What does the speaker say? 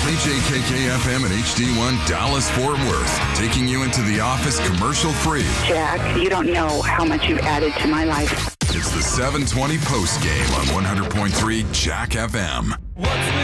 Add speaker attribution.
Speaker 1: KJKK-FM and HD1 Dallas-Fort Worth, taking you into the office commercial-free.
Speaker 2: Jack, you don't know how much you've added to my life.
Speaker 1: It's the 720 post game on 100.3 Jack FM.